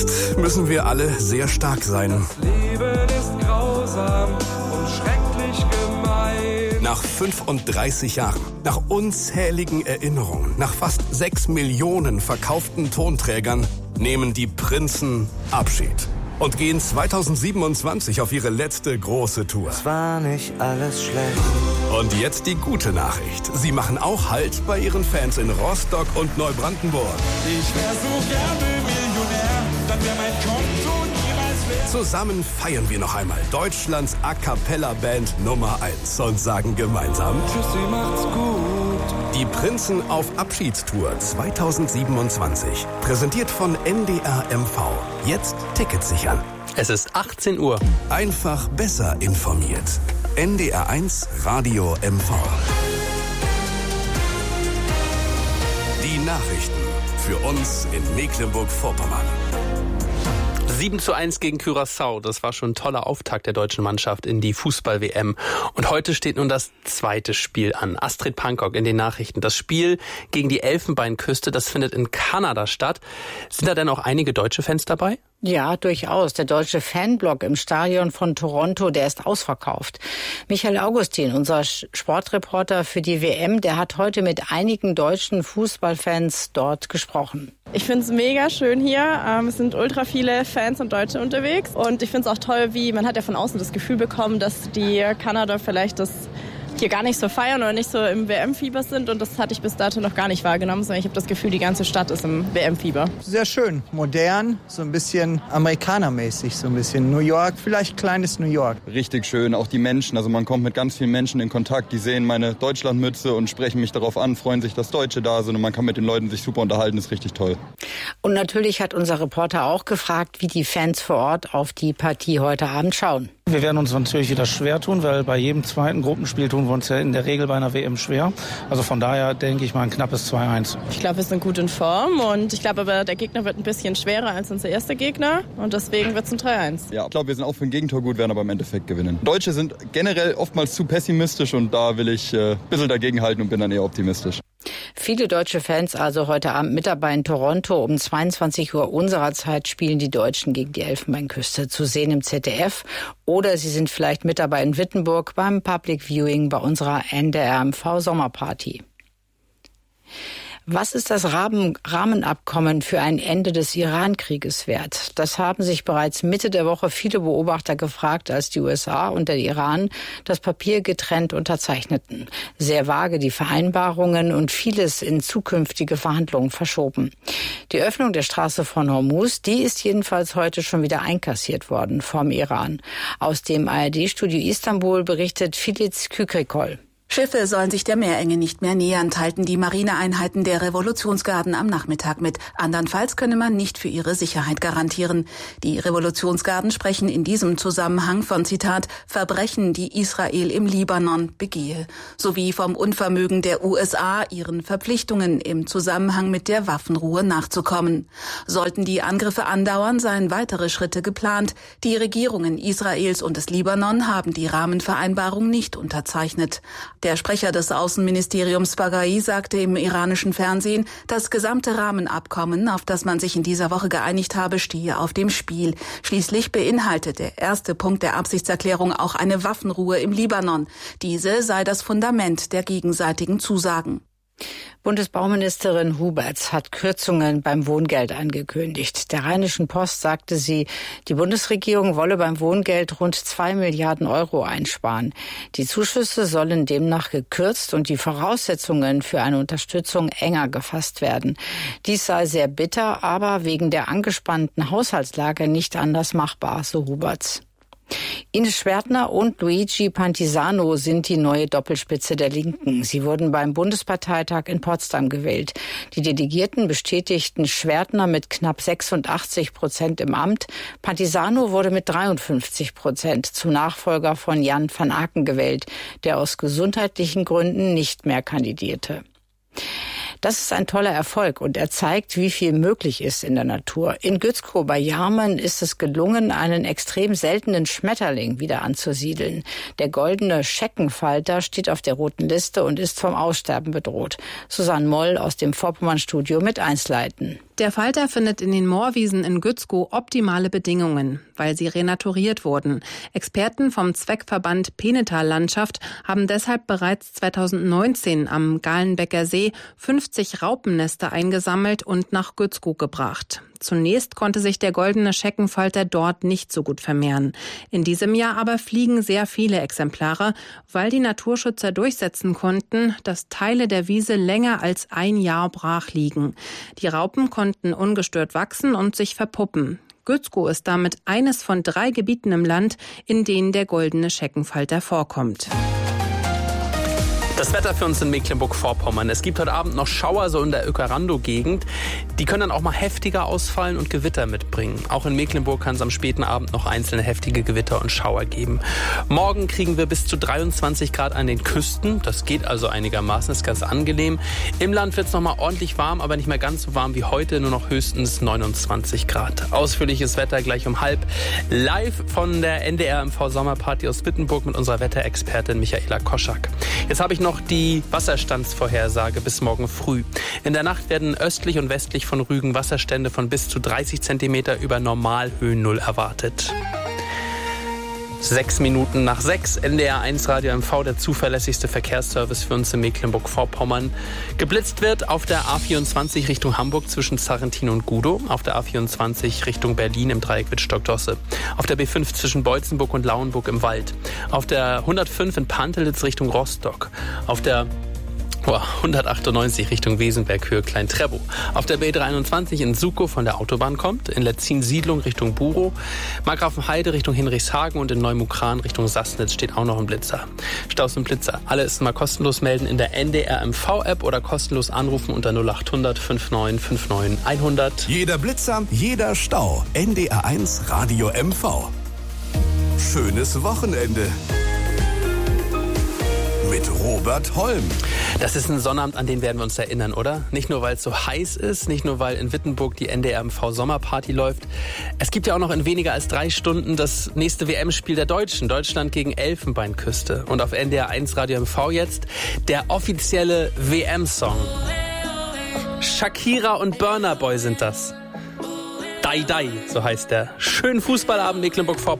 Müssen wir alle sehr stark sein. Das Leben ist grausam und schrecklich gemein. Nach 35 Jahren, nach unzähligen Erinnerungen, nach fast 6 Millionen verkauften Tonträgern nehmen die Prinzen Abschied und gehen 2027 auf ihre letzte große Tour. Es war nicht alles schlecht. Und jetzt die gute Nachricht. Sie machen auch Halt bei ihren Fans in Rostock und Neubrandenburg. Ich wär so gerne Millionär, dann wär mein Konto niemals leer. Zusammen feiern wir noch einmal Deutschlands A-Cappella-Band Nummer 1 und sagen gemeinsam: Tschüssi, macht's gut. Die Prinzen auf Abschiedstour 2027. Präsentiert von NDR MV. Jetzt Tickets sichern. Es ist 18 Uhr. Einfach besser informiert. NDR 1 Radio MV. Die Nachrichten für uns in Mecklenburg-Vorpommern. 7:1 gegen Curaçao. Das war schon ein toller Auftakt der deutschen Mannschaft in die Fußball-WM. Und heute steht nun das zweite Spiel an. Astrid Pankok in den Nachrichten. Das Spiel gegen die Elfenbeinküste, das findet in Kanada statt. Sind da denn auch einige deutsche Fans dabei? Ja, durchaus. Der deutsche Fanblock im Stadion von Toronto, der ist ausverkauft. Michael Augustin, unser Sportreporter für die WM, der hat heute mit einigen deutschen Fußballfans dort gesprochen. Ich finde es mega schön hier. Es sind ultra viele Fans und Deutsche unterwegs. Und ich finde es auch toll, wie man hat ja von außen das Gefühl bekommen, dass die Kanada vielleicht das hier gar nicht so feiern oder nicht so im WM-Fieber sind. Und das hatte ich bis dato noch gar nicht wahrgenommen, sondern ich habe das Gefühl, die ganze Stadt ist im WM-Fieber. Sehr schön, modern, so ein bisschen amerikanermäßig, so ein bisschen New York, vielleicht kleines New York. Richtig schön, auch die Menschen, also man kommt mit ganz vielen Menschen in Kontakt, die sehen meine Deutschlandmütze und sprechen mich darauf an, freuen sich, dass Deutsche da sind und man kann mit den Leuten sich super unterhalten, das ist richtig toll. Und natürlich hat unser Reporter auch gefragt, wie die Fans vor Ort auf die Partie heute Abend schauen. Wir werden uns natürlich wieder schwer tun, weil bei jedem zweiten Gruppenspiel tun wir uns ja in der Regel bei einer WM schwer. Also von daher denke ich mal ein knappes 2-1. Ich glaube, wir sind gut in Form und ich glaube aber, der Gegner wird ein bisschen schwerer als unser erster Gegner und deswegen wird es ein 3-1. Ja, ich glaube, wir sind auch für ein Gegentor gut, werden aber im Endeffekt gewinnen. Deutsche sind generell oftmals zu pessimistisch und da will ich ein bisschen dagegenhalten und bin dann eher optimistisch. Viele deutsche Fans also heute Abend mit dabei in Toronto. Um 22 Uhr unserer Zeit spielen die Deutschen gegen die Elfenbeinküste, zu sehen im ZDF. Oder sie sind vielleicht mit dabei in Wittenburg beim Public Viewing bei unserer NDR-MV-Sommerparty. Was ist das Rahmenabkommen für ein Ende des Iran-Krieges wert? Das haben sich bereits Mitte der Woche viele Beobachter gefragt, als die USA und der Iran das Papier getrennt unterzeichneten. Sehr vage die Vereinbarungen und vieles in zukünftige Verhandlungen verschoben. Die Öffnung der Straße von Hormuz, die ist jedenfalls heute schon wieder einkassiert worden vom Iran. Aus dem ARD-Studio Istanbul berichtet Filiz Kükrikol. Schiffe sollen sich der Meerenge nicht mehr nähern, teilten die Marineeinheiten der Revolutionsgarden am Nachmittag mit. Andernfalls könne man nicht für ihre Sicherheit garantieren. Die Revolutionsgarden sprechen in diesem Zusammenhang von, Zitat, Verbrechen, die Israel im Libanon begehe, sowie vom Unvermögen der USA, ihren Verpflichtungen im Zusammenhang mit der Waffenruhe nachzukommen. Sollten die Angriffe andauern, seien weitere Schritte geplant. Die Regierungen Israels und des Libanon haben die Rahmenvereinbarung nicht unterzeichnet. Der Sprecher des Außenministeriums Baghai sagte im iranischen Fernsehen, das gesamte Rahmenabkommen, auf das man sich in dieser Woche geeinigt habe, stehe auf dem Spiel. Schließlich beinhaltet der erste Punkt der Absichtserklärung auch eine Waffenruhe im Libanon. Diese sei das Fundament der gegenseitigen Zusagen. Bundesbauministerin Huberts hat Kürzungen beim Wohngeld angekündigt. Der Rheinischen Post sagte sie, die Bundesregierung wolle beim Wohngeld rund 2 Milliarden Euro einsparen. Die Zuschüsse sollen demnach gekürzt und die Voraussetzungen für eine Unterstützung enger gefasst werden. Dies sei sehr bitter, aber wegen der angespannten Haushaltslage nicht anders machbar, so Huberts. Ines Schwertner und Luigi Pantisano sind die neue Doppelspitze der Linken. Sie wurden beim Bundesparteitag in Potsdam gewählt. Die Delegierten bestätigten Schwertner mit knapp 86% im Amt. Pantisano wurde mit 53% zum Nachfolger von Jan van Aken gewählt, der aus gesundheitlichen Gründen nicht mehr kandidierte. Das ist ein toller Erfolg und er zeigt, wie viel möglich ist in der Natur. In Gützkow bei Jarmen ist es gelungen, einen extrem seltenen Schmetterling wieder anzusiedeln. Der goldene Scheckenfalter steht auf der roten Liste und ist vom Aussterben bedroht. Susanne Moll aus dem Vorpommern-Studio mit Einsleiten. Der Falter findet in den Moorwiesen in Gützkow optimale Bedingungen, weil sie renaturiert wurden. Experten vom Zweckverband Penetal Landschaft haben deshalb bereits 2019 am Galenbecker See 50 Raupennester eingesammelt und nach Gützkow gebracht. Zunächst konnte sich der goldene Scheckenfalter dort nicht so gut vermehren. In diesem Jahr aber fliegen sehr viele Exemplare, weil die Naturschützer durchsetzen konnten, dass Teile der Wiese länger als ein Jahr brach liegen. Die Raupen konnten ungestört wachsen und sich verpuppen. Gützkow ist damit eines von 3 Gebieten im Land, in denen der goldene Scheckenfalter vorkommt. Das Wetter für uns in Mecklenburg-Vorpommern. Es gibt heute Abend noch Schauer so in der Öckerando-Gegend. Die können dann auch mal heftiger ausfallen und Gewitter mitbringen. Auch in Mecklenburg kann es am späten Abend noch einzelne heftige Gewitter und Schauer geben. Morgen kriegen wir bis zu 23 Grad an den Küsten. Das geht also einigermaßen, ist ganz angenehm. Im Land wird es noch mal ordentlich warm, aber nicht mehr ganz so warm wie heute, nur noch höchstens 29 Grad. Ausführliches Wetter gleich um 12:30. Live von der NDR MV Sommerparty aus Wittenburg mit unserer Wetterexpertin Michaela Koschak. Jetzt habe ich noch die Wasserstandsvorhersage bis morgen früh. In der Nacht werden östlich und westlich von Rügen Wasserstände von bis zu 30 Zentimeter über Normalhöhennull erwartet. 6 Minuten nach 6, NDR 1 Radio MV, der zuverlässigste Verkehrsservice für uns in Mecklenburg-Vorpommern. Geblitzt wird auf der A24 Richtung Hamburg zwischen Sarrentin und Gudow, auf der A24 Richtung Berlin im Dreieck Wittstock-Dosse, auf der B5 zwischen Beutzenburg und Lauenburg im Wald, auf der 105 in Pantelitz Richtung Rostock, auf der 198 Richtung Wesenberg, Höhe Klein-Trebow. Auf der B23 in Sukow von der Autobahn kommt, in Letzin-Siedlung Richtung Burow, Markgrafenheide Richtung Hinrichshagen und in Neumukran Richtung Sassnitz steht auch noch ein Blitzer. Staus und Blitzer. Alles mal kostenlos melden in der NDR MV-App oder kostenlos anrufen unter 0800 59 59 100. Jeder Blitzer, jeder Stau. NDR 1 Radio MV. Schönes Wochenende. Mit Robert Holm. Das ist ein Sonnabend, an den werden wir uns erinnern, oder? Nicht nur, weil es so heiß ist, nicht nur, weil in Wittenburg die NDR MV Sommerparty läuft. Es gibt ja auch noch in weniger als 3 Stunden das nächste WM-Spiel der Deutschen. Deutschland gegen Elfenbeinküste. Und auf NDR 1 Radio MV jetzt der offizielle WM-Song. Shakira und Burna Boy sind das. Dai Dai, so heißt der. Schönen Fußballabend Mecklenburg-Vorpommern.